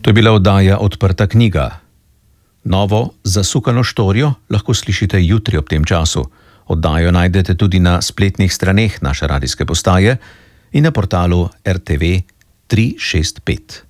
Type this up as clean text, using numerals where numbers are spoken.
To je bila oddaja Odprta knjiga. Novo Zasukano štorijo lahko slišite jutri ob tem času. Oddajo najdete tudi na spletnih straneh naše radijske postaje in na portalu RTV 365.